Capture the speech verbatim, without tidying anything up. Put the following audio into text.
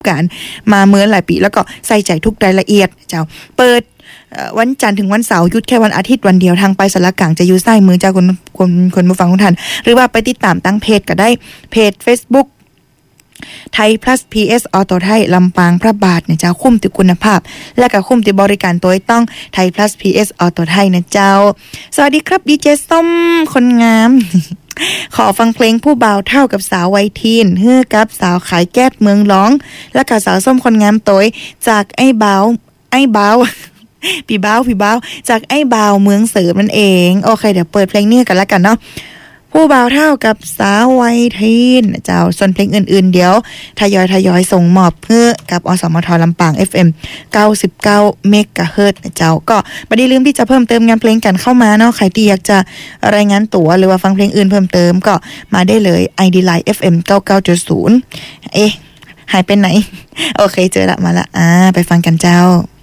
การมาเมื่อหลายปีแล้วก็ใส่ใจทุกรายละเอียดเจ้าเปิดวันจันทร์ถึงวันเสาร์หยุดแค่วันอาทิตย์วันเดียวทางไปสารกลางจะอยู่ซ้ายมือเจ้าคนคนคนผู้ฟังของท่านหรือว่าไปติดตามตั้งเพจก็ได้เพจ Facebook ไทย plus พี เอส ออโต้ไทยลำปางพระบาทนะเจ้าคุ้มติคุณภาพและก็คุ้มติบริการตัวต้องไทย plus พี เอส ออโต้ไทยนะเจ้าสวัสดีครับดีเจส้มคนงามขอฟังเพลงผู้บ่าวเท่ากับสาววัยทีนเฮือกับสาวขายแก๊สเมืองร้องและก็สาวส้มคนงามตัวจากไอ้บ่าวไอ้บ่าวพี่บ่าวพี่บ่าวจากไอ้บ่าวเมืองเสริมนั่นเองโอเคเดี๋ยวเปิดเพลงนี้กันแล้วกันเนาะผู้บ่าวเท่ากับสาววัยทีนเจ้าส่วนเพลงอื่นๆเดี๋ยวทยอยทยอยส่งมอบเพื่อกับอสมทลำปาง เอฟ เอ็ม เก้าสิบเก้า เมกะเฮิรตซ์เจ้าก็ไม่ได้ลืมที่จะเพิ่มเติมงานเพลงกันเข้ามาเนาะใครที่อยากจะรายงานตั๋วหรือว่าฟังเพลงอื่นเพิ่มเติมก็มาได้เลย ไอ ดี Line เอฟ เอ็ม เก้าสิบเก้าจุดศูนย์ เอ๊ะหายไปไหนโอเคเจอละมาละอ่าไปฟังกันเจ้า